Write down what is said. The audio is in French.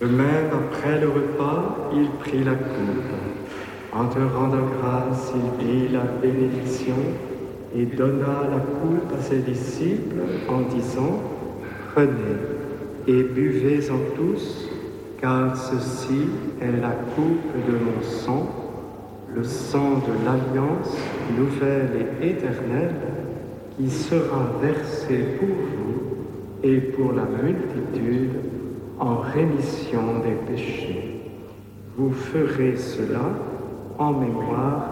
De même, après le repas, il prit la coupe. En te rendant grâce, il dit la bénédiction et donna la coupe à ses disciples en disant, « Prenez et buvez-en tous, car ceci est la coupe de mon sang, le sang de l'alliance nouvelle et éternelle, qui sera versé pour vous et pour la multitude en rémission des péchés. Vous ferez cela en mémoire de moi. »